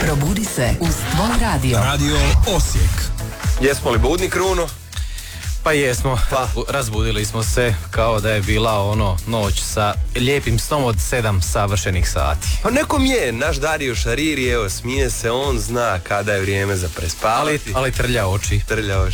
Probudi se uz tvoj radio. Radio Osijek. Jesmo li budni, Kruno? Pa jesmo, razbudili smo se kao da je bila noć sa lijepim snom od 7 savršenih sati. Pa nekom je, naš Dario Šariri, evo, smije se, on zna kada je vrijeme za prespavati. Ali trlja oči.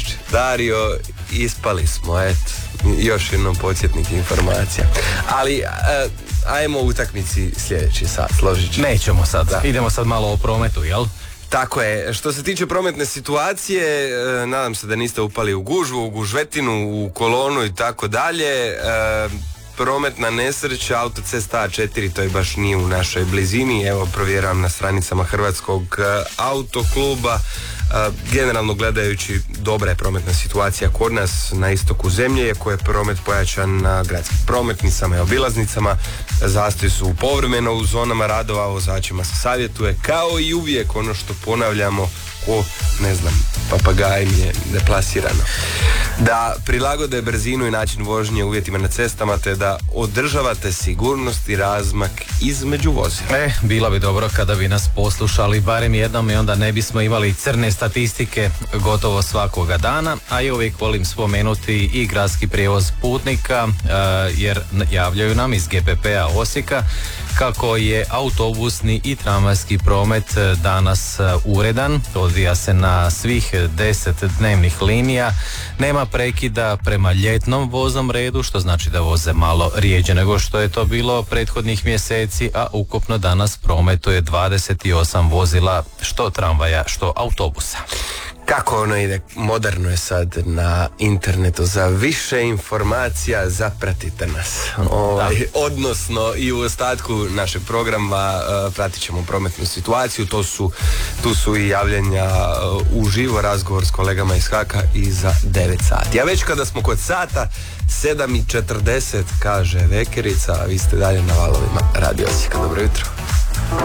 Dario, ispali smo, eto, još jednom podsjetnik informacija. Ali, ajmo u utakmici sljedeći sat, složit ću. Nećemo sad, idemo sad malo o prometu, jel? Tako je, što se tiče prometne situacije, nadam se da niste upali u gužvu, u gužvetinu, u kolonu i tako dalje. Prometna nesreća, autocesta A4, to je baš nije u našoj blizini, evo provjeram na stranicama Hrvatskog autokluba. Generalno gledajući, dobra je prometna situacija kod nas na istoku zemlje, iako je promet pojačan na gradskim prometnicama i obilaznicama. Zastoji su povremeno u zonama radova, vozačima se savjetuje, kao i uvijek ono što ponavljamo ko, ne znam, papagaj mi je deplasirano, da prilagode brzinu i način vožnje uvjetima na cestama, te da održavate sigurnost i razmak između vozila. Bilo bi dobro kada bi nas poslušali barem jednom i onda ne bismo imali crne statistike gotovo svakoga dana, a i uvijek volim spomenuti i gradski prijevoz putnika, jer javljaju nam iz GPP-a Osijeka kako je autobusni i tramvajski promet danas uredan, odvija se na svih 10 dnevnih linija, nema prekida prema ljetnom voznom redu, što znači da voze malo rijeđe nego što je to bilo prethodnih mjeseci, a ukupno danas prometuje 28 vozila, što tramvaja, što autobusa. Kako ono ide, moderno je sad na internetu, za više informacija zapratite nas. Odnosno i u ostatku našeg programa pratit ćemo prometnu situaciju, tu su i javljanja uživo, razgovor s kolegama iz HAK-a i za 9 sati. A već kada smo kod sata, 7:40 kaže vekerica, a vi ste dalje na valovima Radio Osijeka. Dobro jutro.